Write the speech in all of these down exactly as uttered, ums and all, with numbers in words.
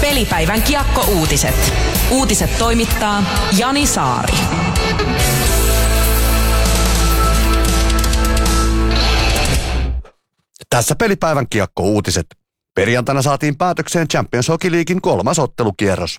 Pelipäivän Kiekko-uutiset. Uutiset toimittaa Jani Saari. Tässä Pelipäivän Kiekko-uutiset. Perjantaina saatiin päätökseen Champions Hockey Leaguein kolmas ottelukierros.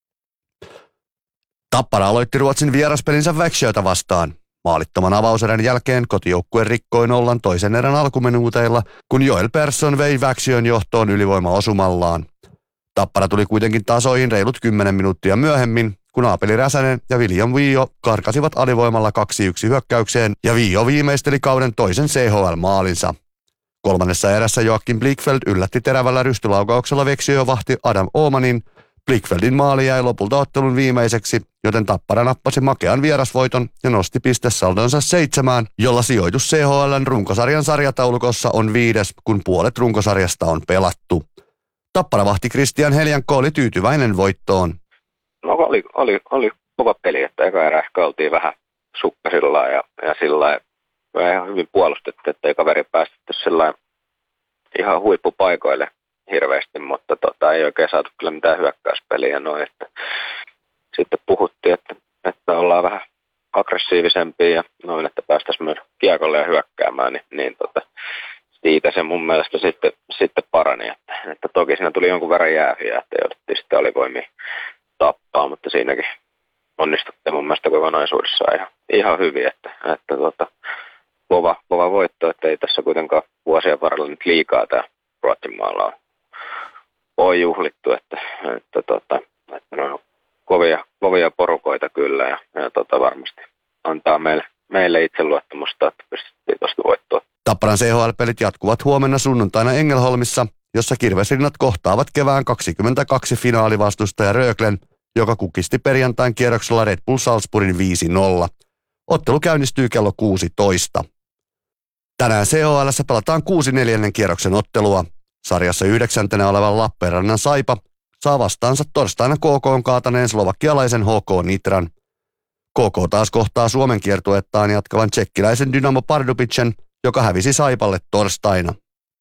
Tappara aloitti Ruotsin vieraspelinsä Växjötä vastaan. Maalittoman avauserän jälkeen kotijoukkue rikkoi nollan toisen erän alkuminuuteilla, kun Joel Persson vei Växjön johtoon ylivoimaosumallaan. Tappara tuli kuitenkin tasoihin reilut kymmenen minuuttia myöhemmin, kun Aapeli Räsänen ja William Vio karkasivat alivoimalla kaksi yksi hyökkäykseen ja Vio viimeisteli kauden toisen C H L-maalinsa. Kolmannessa erässä Joakim Blichfeld yllätti terävällä rystylaukauksella Växjö-vahti Adam Åmanin. Blichfeldin maali jäi lopulta ottelun viimeiseksi, joten Tappara nappasi makean vierasvoiton ja nosti pistesaldonsa seitsemään, jolla sijoitus C H L:n runkosarjan sarjataulukossa on viides, kun puolet runkosarjasta on pelattu. Tapparavahti Christian Heliankko oli tyytyväinen voittoon. No oli, oli, oli kova peli, että eka erä ehkä oltiin vähän sukkasilla ja, ja sillä ihan hyvin puolustettu, että ei kaveri päästetty sillä ihan huippupaikoille hirveästi, mutta tota, ei oikein saatu kyllä mitään hyökkäyspeliä noin, että sitten puhuttiin, että, että ollaan vähän aggressiivisempia ja noin, että päästäisiin myös kiekolle ja hyökkäämään, niin, niin tota, siitä se mun mielestä sitten, sitten parani, että, että toki siinä tuli jonkun verran jäähyjä, että jouduttiin sitten alivoimia tappaa, mutta siinäkin onnistuttiin mun mielestä kokonaisuudessaan ihan, ihan hyvin, että, että tota, kova, kova voitto, että ei tässä kuitenkaan vuosien varrella nyt liikaa tämä Ruotsin maalla on, on juhlittu, että, että, tota, että ne on kovia, kovia porukoita kyllä ja, ja tota, varmasti antaa meille, meille itseluottamusta, että pystyttiin tuosta voittoa. Tapparan C H L-pelit jatkuvat huomenna sunnuntaina Engelholmissa, jossa Kirvesrinnat kohtaavat kevään kaksikymmentäkaksi finaalivastustaja Röglen, joka kukisti perjantain kierroksella Red Bull Salzburgin viisi nolla. Ottelu käynnistyy kello kuusitoista. Tänään C H L:ssä pelataan kuusi neljännen kierroksen ottelua. Sarjassa yhdeksäntenä olevan Lappeenrannan Saipa saa vastaansa torstaina K K:n kaataneen slovakialaisen H K Nitran. K K taas kohtaa Suomen kiertuettaan jatkavan tsekkiläisen Dynamo Pardubicen, joka hävisi Saipalle torstaina.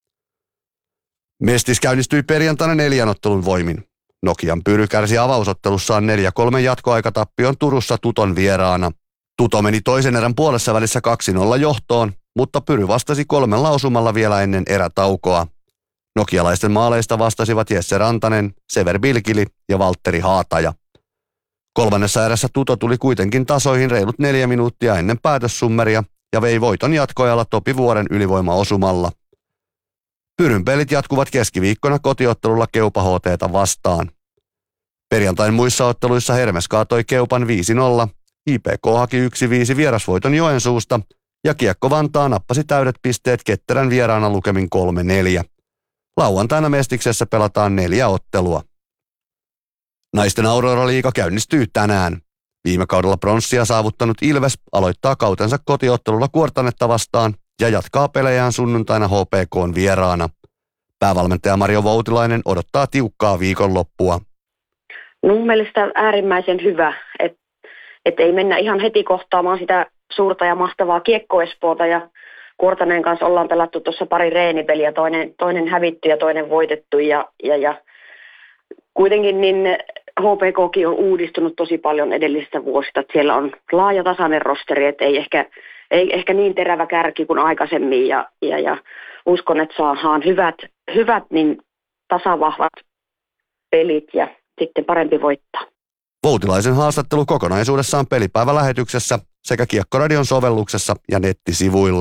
Mestis käynnistyi perjantaina neljän ottelun voimin. Nokian Pyry kärsi avausottelussaan neljä kolme jatkoaikatappion Turussa Tuton vieraana. Tuto meni toisen erän puolessa välissä kaksi nolla johtoon, mutta Pyry vastasi kolmen lausumalla vielä ennen erätaukoa. Nokialaisten maaleista vastasivat Jesse Rantanen, Sever Bilkili ja Valtteri Haataja. Kolmannessa erässä Tuto tuli kuitenkin tasoihin reilut neljä minuuttia ennen päätössummeria ja vei voiton jatkoajalla Topi Vuoren ylivoimaosumalla. Pyryn pelit jatkuvat keskiviikkona kotiottelulla Keupa H T:tä vastaan. Perjantain muissa otteluissa Hermes kaatoi Keupan viisi nolla, I P K haki yksi viisi vierasvoiton Joensuusta ja Kiekko Vantaa nappasi täydet pisteet Ketterän vieraana lukemin kolme neljä. Lauantaina Mestiksessä pelataan neljä ottelua. Naisten Aurora-liiga käynnistyy tänään. Viime kaudella pronssia saavuttanut Ilves aloittaa kautensa kotiottelulla Kuortanetta vastaan ja jatkaa pelejään sunnuntaina H P K:n vieraana. Päävalmentaja Marjo Voutilainen odottaa tiukkaa viikonloppua. Mun mielestä äärimmäisen hyvä, että et ei mennä ihan heti kohtaamaan sitä suurta ja mahtavaa Kiekko Espoota ja Kuortaneen kanssa ollaan pelattu tuossa pari reenipeliä, toinen, toinen hävitty ja toinen voitettu ja, ja, ja kuitenkin niin H P K:kin on uudistunut tosi paljon edellisistä vuosista, että siellä on laaja tasainen rosteri, että ei ehkä, ei ehkä niin terävä kärki kuin aikaisemmin ja, ja, ja uskon, että saadaan hyvät, hyvät niin tasavahvat pelit ja sitten parempi voittaa. Voutilaisen haastattelu kokonaisuudessaan pelipäivälähetyksessä sekä Kiekkoradion sovelluksessa ja nettisivuilla.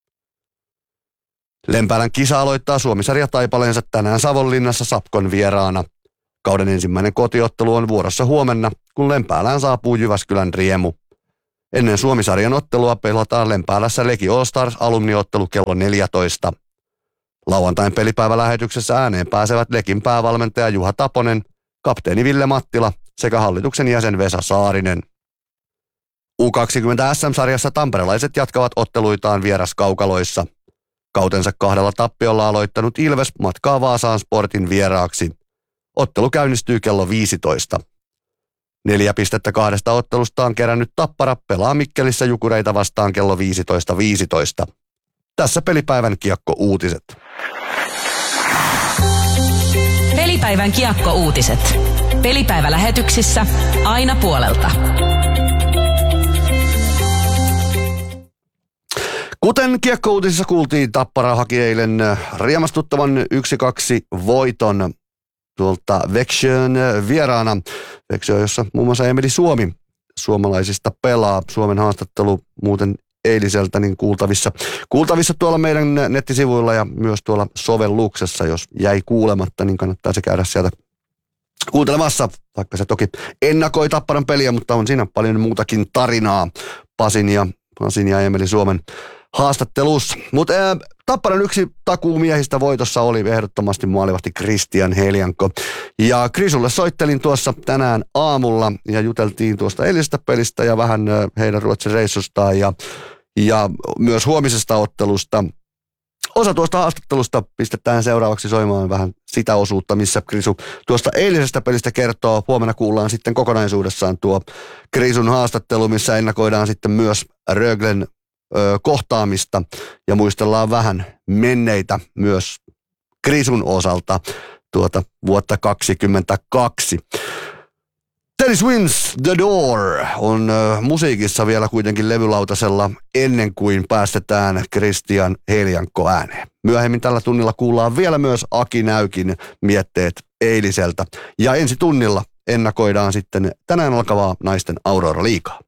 Lempäälän kisa aloittaa Suomisarja taipaleensa tänään Savonlinnassa Sapkon vieraana. Kauden ensimmäinen kotiottelu on vuorossa huomenna, kun Lempäälään saapuu Jyväskylän Riemu. Ennen Suomisarjan ottelua pelataan Lempäälässä Leki All Stars -alumniottelu kello neljätoista. Lauantain pelipäivälähetyksessä ääneen pääsevät Lekin päävalmentaja Juha Taponen, kapteeni Ville Mattila sekä hallituksen jäsen Vesa Saarinen. U kaksikymmentä S M-sarjassa tamperelaiset jatkavat otteluitaan vieraskaukaloissa. Kautensa kahdella tappiolla aloittanut Ilves matkaa Vaasaan Sportin vieraaksi. Ottelu käynnistyy kello viisitoista. Neljä pistettä kahdesta ottelustaan kerännyt Tappara pelaa Mikkelissä Jukureita vastaan kello viisitoista viisitoista. Tässä Pelipäivän Kiekko-uutiset. Pelipäivän kiekko-uutiset. Pelipäivälähetyksissä aina puolelta. Kuten kiekko-uutisissa kuultiin, Tappara haki eilen riemastuttavan yksi kaksi voiton tuolta Växjön vieraana. Växjö, jossa muun muassa Emeli Suomi suomalaisista pelaa. Suomen haastattelu muuten eiliseltä niin kuultavissa, kuultavissa tuolla meidän nettisivuilla ja myös tuolla sovelluksessa. Jos jäi kuulematta, niin kannattaa se käydä sieltä kuuntelemassa, vaikka se toki ennakoi Tapparan peliä, mutta on siinä paljon muutakin tarinaa Pasin ja, Pasin ja Emeli Suomen haastattelussa. Mutta äh, Tapparan yksi takuumiehistä voitossa oli ehdottomasti maalivahti Christian Helianko. Ja Krisulle soittelin tuossa tänään aamulla ja juteltiin tuosta eilisestä pelistä ja vähän äh, heidän Ruotsin reissustaan ja, ja myös huomisesta ottelusta. Osa tuosta haastattelusta pistetään seuraavaksi soimaan vähän sitä osuutta, missä Krisu tuosta eilisestä pelistä kertoo. Huomenna kuullaan sitten kokonaisuudessaan tuo Krisun haastattelu, missä ennakoidaan sitten myös Röglen ö, kohtaamista ja muistellaan vähän menneitä myös Krisun osalta tuota vuotta kaksikymmentäkaksi. Dennis Wins The Door on ö, musiikissa vielä kuitenkin levylautasella ennen kuin päästetään Christian Helianko ääneen. Myöhemmin tällä tunnilla kuullaan vielä myös Aki Näykin mietteet eiliseltä. Ja ensi tunnilla ennakoidaan sitten tänään alkavaa naisten Aurora-liigaa.